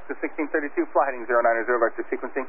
To 1632, fly heading 090, vector sequencing.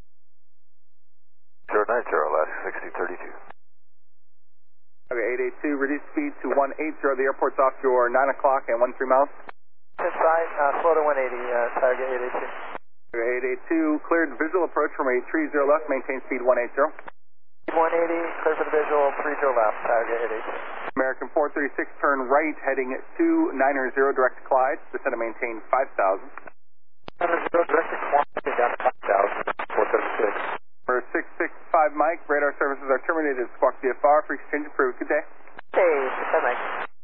090, Alaska 1632. Okay, 882, reduce speed to 180. The airport's off your 9 o'clock and 13 miles. That's fine, slow to 180, target 882. Okay, 882, cleared visual approach from 830 left, maintain speed 180. 180, clear for the visual, 30 left, target 882. American 436, turn right, heading 290, direct to Clyde. Descend and maintain 5,000. 290, direct to Clyde, down to 5,000, 436. For 665 Mike, radar services are terminated. Squawk VFR, free exchange approved. Good day. Hey, Mike.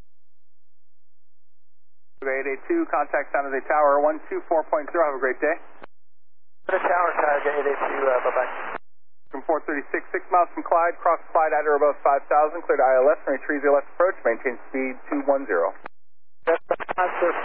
Okay, 882, contact San Jose Tower 124.0. Have a great day. The tower, target 882, bye-bye. From 436, 6 miles from Clyde, cross Clyde at or above 5,000, cleared ILS, runway 30 left approach, maintain speed 210. That's the ILS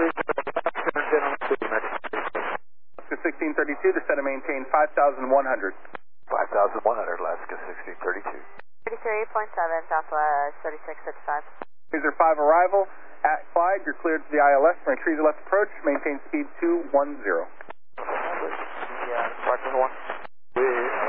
30 left, To 1632, descend and maintain 5,100. 5,100, Alaska 1632. 33.7, Southwest 3655. User 5 arrival at Clyde, you're cleared to the ILS, runway 30 left approach, maintain speed 210. Yeah, Spark 1.